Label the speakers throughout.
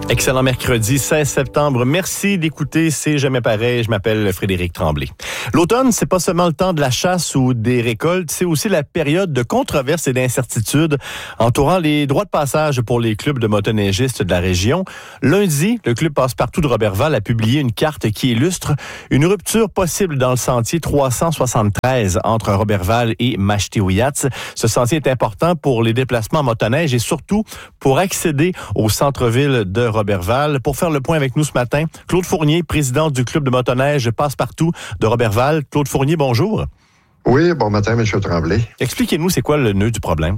Speaker 1: Excellent mercredi 16 septembre. Merci d'écouter C'est jamais pareil. Je m'appelle Frédéric Tremblay. L'automne, c'est pas seulement le temps de la chasse ou des récoltes, c'est aussi la période de controverses et d'incertitudes entourant les droits de passage pour les clubs de motoneigistes de la région. Lundi, le club Passe-Partout de Roberval a publié une carte qui illustre une rupture possible dans le sentier 373 entre Roberval et Machtiouiats. Ce sentier est important pour les déplacements en motoneige et surtout pour accéder au centre-ville de Roberval. Pour faire le point avec nous ce matin, Claude Fournier, président du club de motoneige Passe-Partout de Roberval. Claude Fournier, bonjour.
Speaker 2: Oui, bon matin, M. Tremblay.
Speaker 1: Expliquez-nous, c'est quoi le nœud du problème?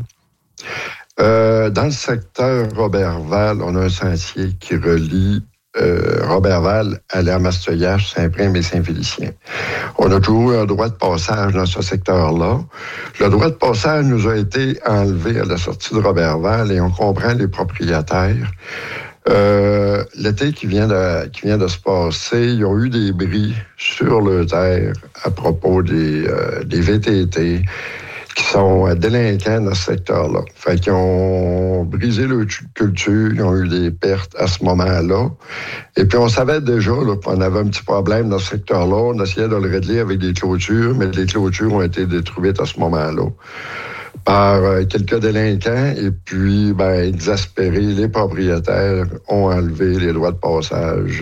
Speaker 2: Dans le secteur Roberval, on a un sentier qui relie Roberval à l'Hermastoyache, Saint-Prime et Saint-Félicien. On a toujours eu un droit de passage dans ce secteur-là. Le droit de passage nous a été enlevé à la sortie de Roberval et on comprend les propriétaires. L'été qui vient de se passer, ils ont eu des bris sur le terre à propos des VTT qui sont délinquants dans ce secteur-là. Fait qu'ils ont brisé leur culture, ils ont eu des pertes à ce moment-là. Et puis on savait déjà qu'on avait un petit problème dans ce secteur-là. On essayait de le régler avec des clôtures, mais les clôtures ont été détruites à ce moment-là par quelques délinquants, et puis, exaspérés, les propriétaires ont enlevé les droits de passage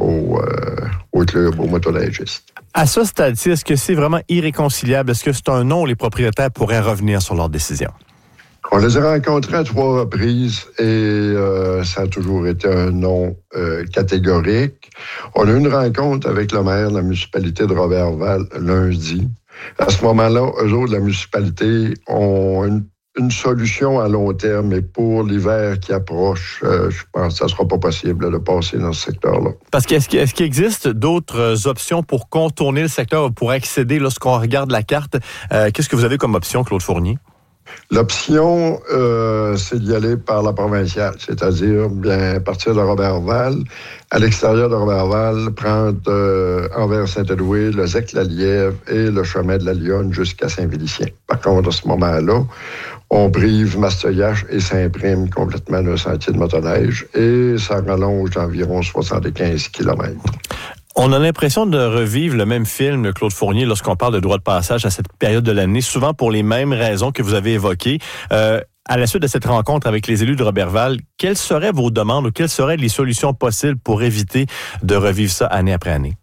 Speaker 2: au club, aux motoneigistes.
Speaker 1: À ce stade-ci, est-ce que c'est vraiment irréconciliable? Est-ce que c'est un non où les propriétaires pourraient revenir sur leur décision?
Speaker 2: On les a rencontrés à 3 reprises et ça a toujours été un non catégorique. On a eu une rencontre avec le maire de la municipalité de Roberval lundi. À ce moment-là, eux autres, la municipalité, ont une solution à long terme, mais pour l'hiver qui approche, je pense que ça ne sera pas possible de passer dans ce secteur-là.
Speaker 1: Parce qu'est-ce qu'il existe d'autres options pour contourner le secteur, pour accéder lorsqu'on regarde la carte? Qu'est-ce que vous avez comme option, Claude Fournier?
Speaker 2: L'option, c'est d'y aller par la provinciale, c'est-à-dire bien partir de Roberval, à l'extérieur de Roberval, prendre envers Saint-Édouard, le Zec-la-Lièvre et le chemin de la Lyonne jusqu'à Saint-Félicien. Par contre, à ce moment-là, on prive Masteuillache et Saint-Prime complètement d'un sentier de motoneige et ça rallonge d'environ 75 km.
Speaker 1: On a l'impression de revivre le même film, Claude Fournier, lorsqu'on parle de droit de passage à cette période de l'année, souvent pour les mêmes raisons que vous avez évoquées. À la suite de cette rencontre avec les élus de Roberval, quelles seraient vos demandes ou quelles seraient les solutions possibles pour éviter de revivre ça année après année?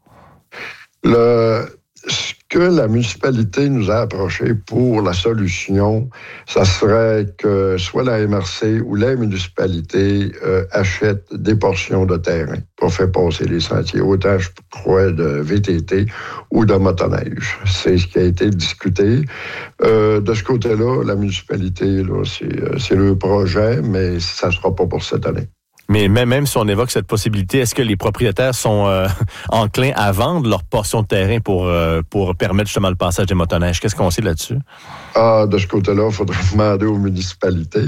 Speaker 2: Ce que la municipalité nous a approché pour la solution, ça serait que soit la MRC ou la municipalité achète des portions de terrain pour faire passer les sentiers, autant je crois de VTT ou de motoneige. C'est ce qui a été discuté. De ce côté-là, la municipalité, là, c'est le projet, mais ça ne sera pas pour cette année.
Speaker 1: Mais même si on évoque cette possibilité, est-ce que les propriétaires sont enclins à vendre leur portion de terrain pour permettre justement le passage des motoneiges? Qu'est-ce qu'on sait là-dessus?
Speaker 2: De ce côté-là, il faudrait demander aux municipalités.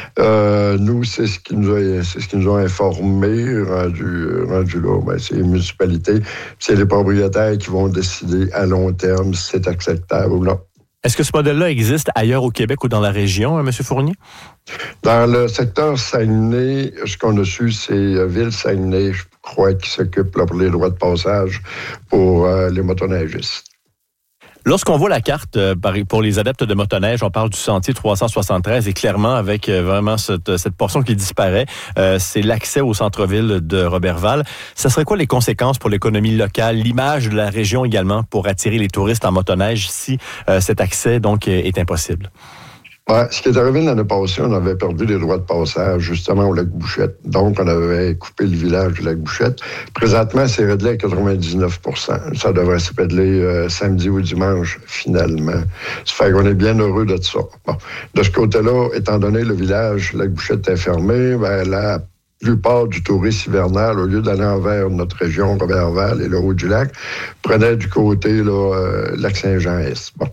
Speaker 2: Nous, c'est ce qu'ils nous ont informé, rendu là. C'est les municipalités, c'est les propriétaires qui vont décider à long terme si c'est acceptable ou non.
Speaker 1: Est-ce que ce modèle-là existe ailleurs au Québec ou dans la région, M. Fournier?
Speaker 2: Dans le secteur Saguenay, ce qu'on a su, c'est Ville-Saguenay, je crois, qui s'occupe là, pour les droits de passage pour les motoneigistes.
Speaker 1: Lorsqu'on voit la carte pour les adeptes de motoneige, on parle du sentier 373 et clairement avec vraiment cette portion qui disparaît, c'est l'accès au centre-ville de Roberval. Ça serait quoi les conséquences pour l'économie locale, l'image de la région également pour attirer les touristes en motoneige si cet accès donc est impossible?
Speaker 2: Ouais, ce qui est arrivé l'année passée, on avait perdu les droits de passage justement au lac Bouchette. Donc, on avait coupé le village du lac Bouchette. Présentement, c'est réglé à 99 %. Ça devrait se régler samedi ou dimanche, finalement. Ça fait qu'on est bien heureux de ça. Bon. De ce côté-là, étant donné le village, le lac Bouchette est fermé, la plupart du tourisme hivernal, au lieu d'aller envers notre région, Roberval et le Haut-du-Lac, prenait du côté Lac-Saint-Jean-Est. Bon.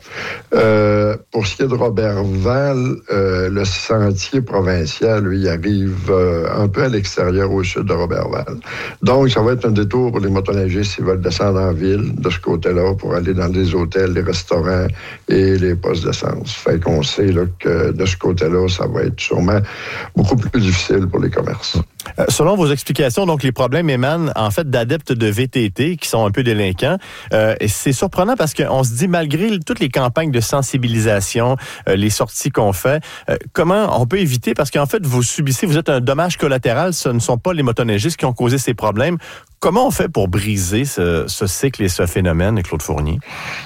Speaker 2: Pour ce qui est de Roberval, le sentier provincial, lui, il arrive un peu à l'extérieur, au sud de Roberval. Donc, ça va être un détour pour les motoneigistes s'ils veulent descendre en ville, de ce côté-là, pour aller dans les hôtels, les restaurants et les postes d'essence. Fait qu'on sait là, que de ce côté-là, ça va être sûrement beaucoup plus difficile pour les commerces.
Speaker 1: Selon vos explications, donc les problèmes émanent en fait d'adeptes de VTT qui sont un peu délinquants. Et c'est surprenant parce qu'on se dit, malgré toutes les campagnes de sensibilisation, les sorties qu'on fait, comment on peut éviter, parce qu'en fait, vous êtes un dommage collatéral, ce ne sont pas les motoneigistes qui ont causé ces problèmes. Comment on fait pour briser ce cycle et ce phénomène, Claude Fournier?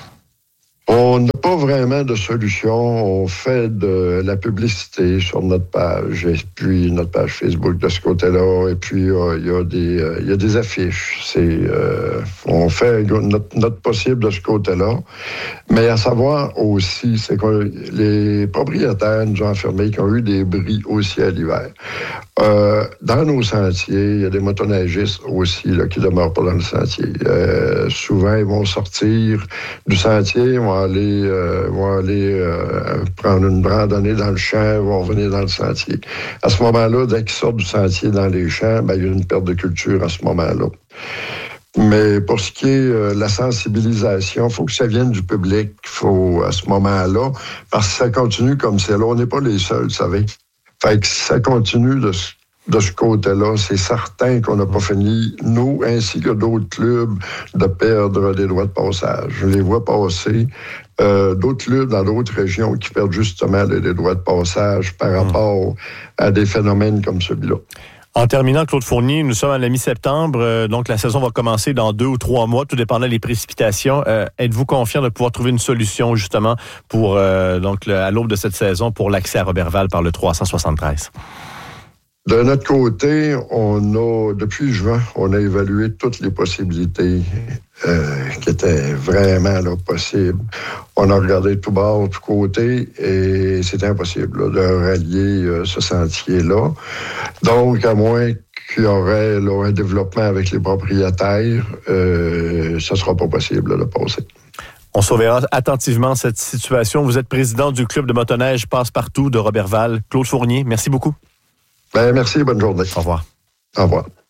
Speaker 2: On n'a pas vraiment de solution. On fait de la publicité sur notre page, et puis notre page Facebook de ce côté-là, et puis il y a des affiches. On fait notre possible de ce côté-là. Mais à savoir aussi, c'est que les propriétaires nous ont affirmé qu'ils ont eu des bris aussi à l'hiver. Dans nos sentiers, il y a des motoneigistes aussi là, qui ne demeurent pas dans le sentier. Souvent, ils vont sortir du sentier, vont aller prendre une randonnée dans le champ, vont revenir dans le sentier. À ce moment-là, dès qu'ils sortent du sentier dans les champs, il y a une perte de culture à ce moment-là. Mais pour ce qui est la sensibilisation, il faut que ça vienne du public, à ce moment-là, parce que ça continue comme c'est là. On n'est pas les seuls, vous savez. Fait que ça continue de ce côté-là. C'est certain qu'on n'a pas fini, nous, ainsi que d'autres clubs, de perdre des droits de passage. Je les vois passer. D'autres clubs dans d'autres régions qui perdent justement des droits de passage par rapport à des phénomènes comme celui-là.
Speaker 1: En terminant, Claude Fournier, nous sommes à la mi-septembre, donc la saison va commencer dans 2 ou 3 mois, tout dépendant des précipitations. Êtes-vous confiant de pouvoir trouver une solution justement pour à l'aube de cette saison pour l'accès à Roberval par le 373?
Speaker 2: De notre côté, depuis juin, on a évalué toutes les possibilités qui étaient vraiment possibles. On a regardé tout bord, tout côté, et c'était impossible de rallier ce sentier-là. Donc, à moins qu'il y aurait un développement avec les propriétaires, ce ne sera pas possible de passer.
Speaker 1: On surveillera attentivement cette situation. Vous êtes président du club de motoneige Passe-Partout de Roberval. Claude Fournier, merci beaucoup.
Speaker 2: Merci, bonne journée.
Speaker 1: Au revoir.
Speaker 2: Au revoir.